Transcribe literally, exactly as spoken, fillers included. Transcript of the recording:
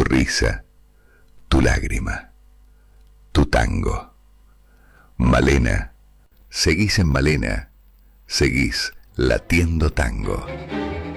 risa, tu lágrima, tu tango. Malena, seguís en Malena, seguís latiendo tango.